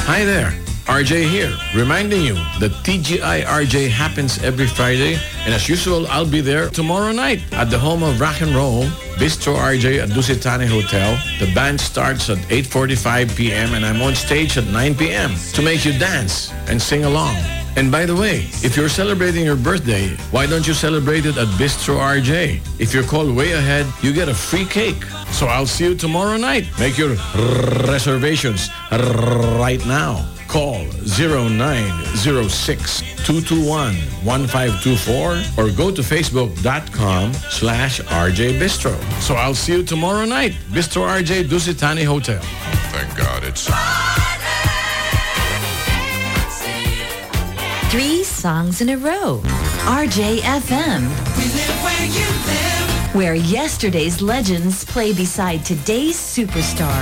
Hi there, RJ here, reminding you that TGI RJ happens every Friday, and as usual, I'll be there tomorrow night at the home of rock and roll, Bistro RJ at Dusitani Hotel. The band starts at 8:45 p.m. and I'm on stage at 9 p.m. to make you dance and sing along. And by the way, if you're celebrating your birthday, why don't you celebrate it at Bistro RJ? If you're called way ahead, you get a free cake. So I'll see you tomorrow night. Make your reservations right now. Call 0906-221-1524 or go to facebook.com/RJ Bistro. So I'll see you tomorrow night. Bistro RJ Dusitani Hotel. Thank God it's... 3 songs in a row. RJFM. We live where you live. Where yesterday's legends play beside today's superstars.